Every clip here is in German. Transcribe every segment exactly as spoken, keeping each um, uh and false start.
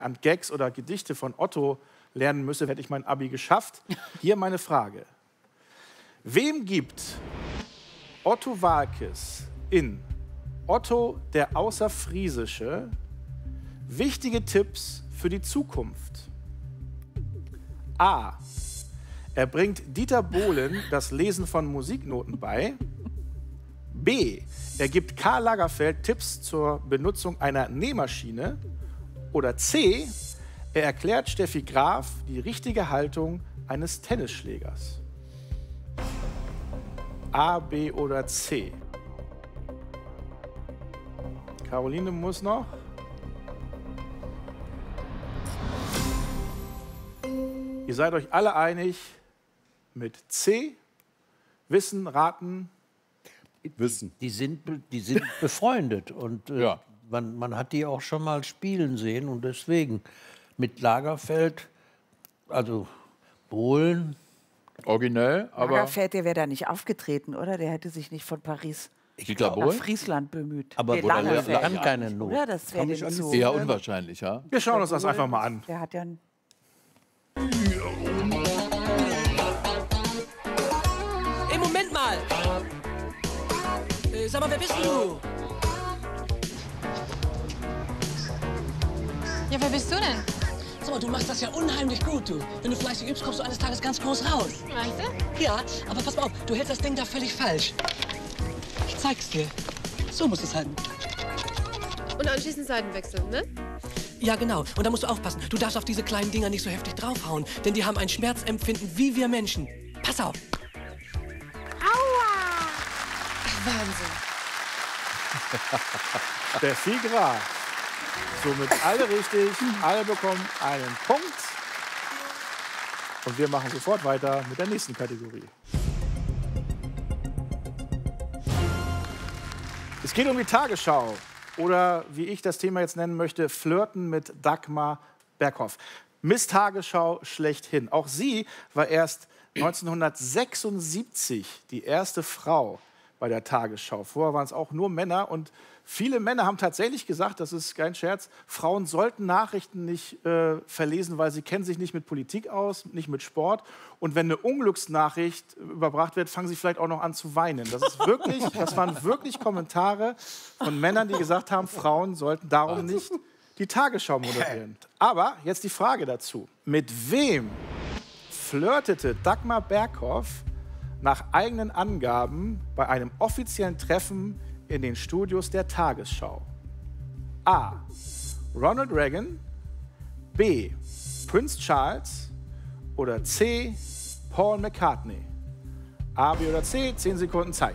an Gags oder Gedichte von Otto lernen müsse, hätte ich mein Abi geschafft. Hier meine Frage. Wem gibt Otto Waalkes in Otto der Außerfriesische wichtige Tipps für die Zukunft? A. Er bringt Dieter Bohlen das Lesen von Musiknoten bei. B. Er gibt Karl Lagerfeld Tipps zur Benutzung einer Nähmaschine. Oder C. Er erklärt Steffi Graf die richtige Haltung eines Tennisschlägers. A, B oder C? Caroline muss noch. Ihr seid euch alle einig mit C. Wissen, raten. Wissen. Die sind, die sind befreundet und äh, Ja. man, man hat die auch schon mal spielen sehen und deswegen mit Lagerfeld, also Bohlen. Originell, aber Lagerfeld, der wäre da nicht aufgetreten, oder? Der hätte sich nicht von Paris Dieter nach Bohlen? Friesland bemüht. Aber Der Bohlen Lagerfeld. kann keine Not. Oder? Das wäre dem so. eher unwahrscheinlich, ja? Wir schauen uns das einfach mal an. Der hat ja ein Ey, Moment mal! Äh, sag mal, wer bist du? Ja, wer bist du denn? Sag mal, du machst das ja unheimlich gut, du. Wenn du fleißig übst, kommst du eines Tages ganz groß raus. Weißt du? Ja, aber pass mal auf, du hältst das Ding da völlig falsch. Ich zeig's dir. So musst du es halten. Und anschließend Seiten wechseln, ne? Ja, genau. Und da musst du aufpassen. Du darfst auf diese kleinen Dinger nicht so heftig draufhauen, denn die haben ein Schmerzempfinden wie wir Menschen. Pass auf. Aua! Wahnsinn. Steffi Graf. Somit alle richtig, alle bekommen einen Punkt. Und wir machen sofort weiter mit der nächsten Kategorie. Es geht um die Tagesschau. Oder wie ich das Thema jetzt nennen möchte, Flirten mit Dagmar Berghoff. Miss Tagesschau schlechthin. Auch sie war erst neunzehnhundertsechsundsiebzig die erste Frau bei der Tagesschau. Vorher waren es auch nur Männer und viele Männer haben tatsächlich gesagt, das ist kein Scherz, Frauen sollten Nachrichten nicht äh, verlesen, weil sie kennen sich nicht mit Politik aus, nicht mit Sport. Und wenn eine Unglücksnachricht überbracht wird, fangen sie vielleicht auch noch an zu weinen. Das ist wirklich, das waren wirklich Kommentare von Männern, die gesagt haben, Frauen sollten darum nicht die Tagesschau moderieren. Aber jetzt die Frage dazu. Mit wem flirtete Dagmar Berghoff nach eigenen Angaben bei einem offiziellen Treffen in den Studios der Tagesschau? A. Ronald Reagan, B. Prince Charles oder C. Paul McCartney? A, B oder C? Zehn Sekunden Zeit.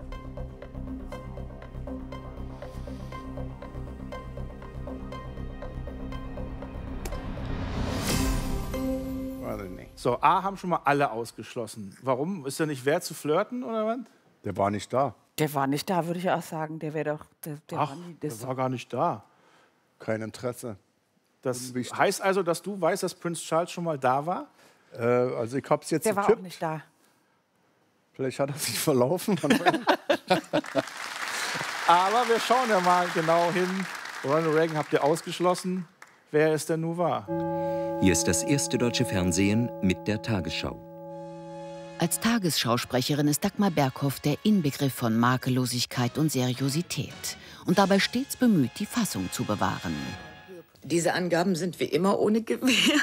Weiß ich nicht. So, A haben schon mal alle ausgeschlossen. Warum? Ist er nicht wert zu flirten oder was? Der war nicht da. Der war nicht da, würde ich auch sagen. Der wäre doch. Der, der Ach, war nie, das der war gar nicht da. Kein Interesse. Das Unwichtig. heißt also, dass du weißt, dass Prince Charles schon mal da war? Äh, also ich hab's jetzt der war auch getippt. nicht da. Vielleicht hat er sich verlaufen. Aber wir schauen ja mal genau hin. Ronald Reagan habt ihr ausgeschlossen. Wer es denn nun war? Hier ist das erste deutsche Fernsehen mit der Tagesschau. Als Tagesschausprecherin ist Dagmar Berghoff der Inbegriff von Makellosigkeit und Seriosität und dabei stets bemüht, die Fassung zu bewahren. Diese Angaben sind wie immer ohne Gewähr.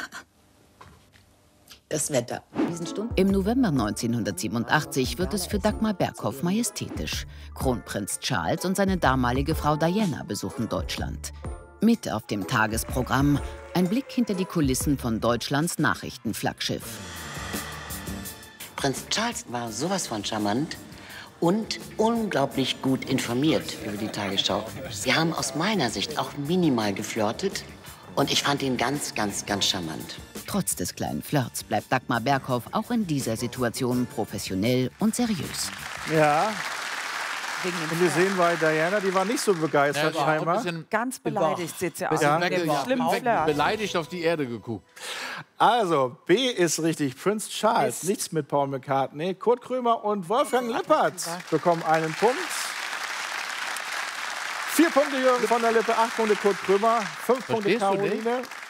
Das Wetter. Im November neunzehnhundertsiebenundachtzig wird es für Dagmar Berghoff majestätisch. Kronprinz Charles und seine damalige Frau Diana besuchen Deutschland. Mit auf dem Tagesprogramm ein Blick hinter die Kulissen von Deutschlands Nachrichtenflaggschiff. Prinz Charles war sowas von charmant und unglaublich gut informiert über die Tagesschau. Sie haben aus meiner Sicht auch minimal geflirtet und ich fand ihn ganz, ganz, ganz charmant. Trotz des kleinen Flirts bleibt Dagmar Berghoff auch in dieser Situation professionell und seriös. Ja. Und wir sehen bei Diana, die war nicht so begeistert Ja, scheinbar. Ganz beleidigt sitzt sie aus. Ja. Der Ja, schlimm weg, Flirt. beleidigt auf die Erde geguckt. Also, B ist richtig. Prince Charles, nichts mit Paul McCartney. Kurt Krömer und Wolfgang Lippert bekommen einen Punkt. Vier Punkte Jürgen von der Lippe, acht Punkte Kurt Krömer, fünf Punkte Verstehst du nicht? Caroline.